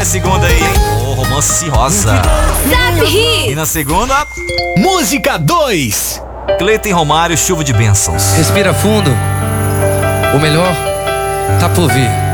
A segunda aí, hein? Oh, Romance Rosa. Zap Hits. E na segunda, Música 2. Cleiton e Romário, Chuva de Bênçãos. Respira fundo. O melhor tá por vir.